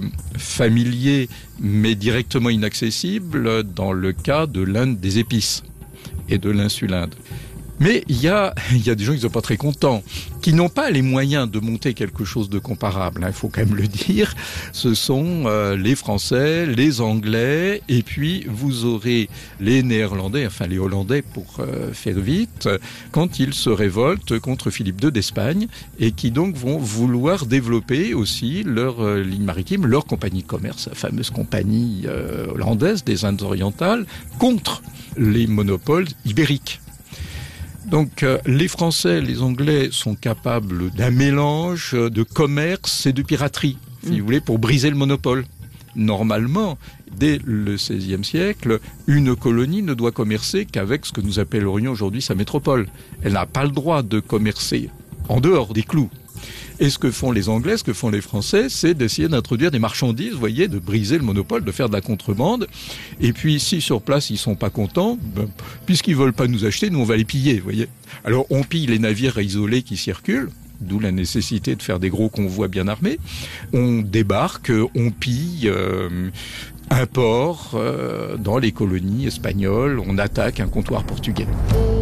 familiers mais directement inaccessibles dans le cas de l'Inde des épices et de l'insule Inde. Mais il y a des gens qui ne sont pas très contents, qui n'ont pas les moyens de monter quelque chose de comparable, il faut quand même le dire. Ce sont les Français, les Anglais, et puis vous aurez les Néerlandais, enfin les Hollandais pour faire vite, quand ils se révoltent contre Philippe II d'Espagne, et qui donc vont vouloir développer aussi leur ligne maritime, leur compagnie de commerce, la fameuse compagnie hollandaise des Indes orientales, contre les monopoles ibériques. Donc les Français, les Anglais sont capables d'un mélange de commerce et de piraterie, si vous voulez, pour briser le monopole. Normalement, dès le XVIe siècle, une colonie ne doit commercer qu'avec ce que nous appellerions aujourd'hui sa métropole. Elle n'a pas le droit de commercer en dehors des clous. Et ce que font les Anglais, ce que font les Français, c'est d'essayer d'introduire des marchandises, vous voyez, de briser le monopole, de faire de la contrebande. Et puis, si sur place, ils sont pas contents, puisqu'ils veulent pas nous acheter, nous, on va les piller, vous voyez. Alors, on pille les navires isolés qui circulent, d'où la nécessité de faire des gros convois bien armés. On débarque, on pille un port dans les colonies espagnoles, on attaque un comptoir portugais.